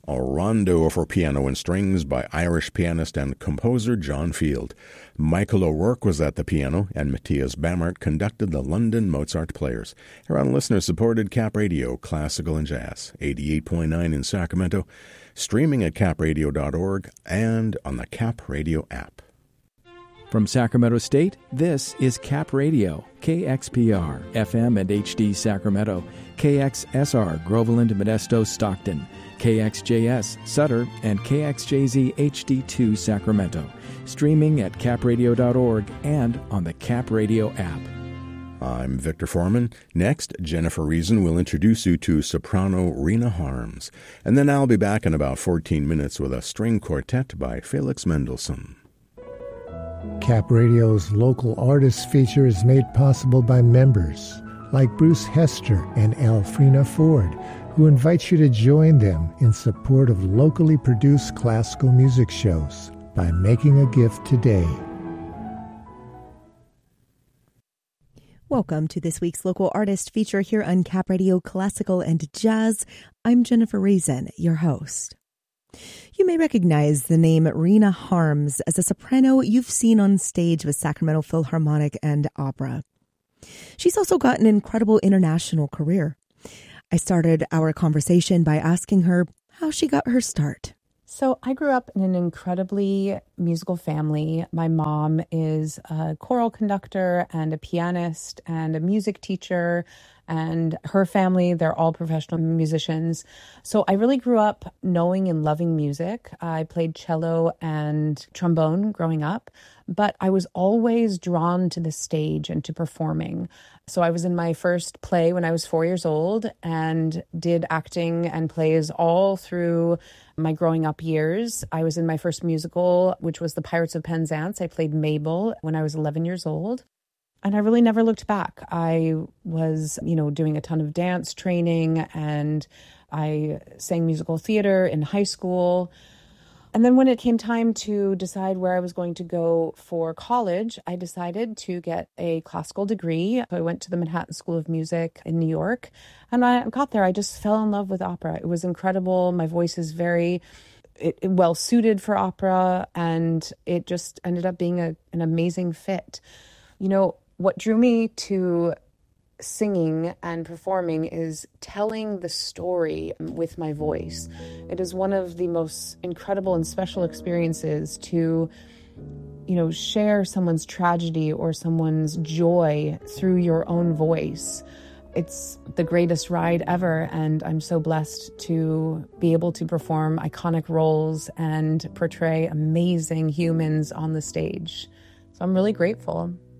a rondo for piano and strings by Irish pianist and composer John Field. Michael O'Rourke was at the piano, and Matthias Bamert conducted the London Mozart Players. Here on listener-supported Cap Radio, Classical and Jazz, 88.9 in Sacramento, streaming at capradio.org and on the Cap Radio app. From Sacramento State, this is Cap Radio, KXPR, FM and HD Sacramento, KXSR, Groveland, Modesto, Stockton, KXJS, Sutter, and KXJZ HD2 Sacramento. Streaming at capradio.org and on the Cap Radio app. I'm Victor Foreman. Next, Jennifer Reason will introduce you to soprano Rena Harms. And then I'll be back in about 14 minutes with a string quartet by Felix Mendelssohn. Cap Radio's local artists feature is made possible by members like Bruce Hester and Alfrena Ford, who invite you to join them in support of locally produced classical music shows by making a gift today. Welcome to this week's local artist feature here on Cap Radio Classical and Jazz. I'm Jennifer Reason, your host. You may recognize the name Rena Harms as a soprano you've seen on stage with Sacramento Philharmonic and Opera. She's also got an incredible international career. I started our conversation by asking her how she got her start. So I grew up in an incredibly musical family. My mom is a choral conductor and a pianist and a music teacher, and her family, they're all professional musicians. So I really grew up knowing and loving music. I played cello and trombone growing up, but I was always drawn to the stage and to performing. So I was in my first play when I was 4 years old and did acting and plays all through my growing up years. I was in my first musical, which was The Pirates of Penzance. I played Mabel when I was 11 years old. And I really never looked back. I was, doing a ton of dance training, and I sang musical theater in high school. And then when it came time to decide where I was going to go for college, I decided to get a classical degree. So I went to the Manhattan School of Music in New York. And when I got there, I just fell in love with opera. It was incredible. My voice is very well suited for opera, and it just ended up being an amazing fit. What drew me to singing and performing is telling the story with my voice. It is one of the most incredible and special experiences to, share someone's tragedy or someone's joy through your own voice. It's the greatest ride ever, and I'm so blessed to be able to perform iconic roles and portray amazing humans on the stage. So I'm really grateful.